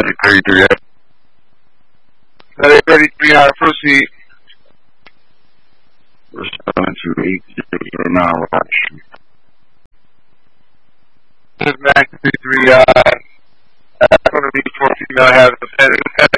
Medic 33, Medic 33, proceed. Responding to 8009 Rock. This is Mac 33, going to be 14, I have the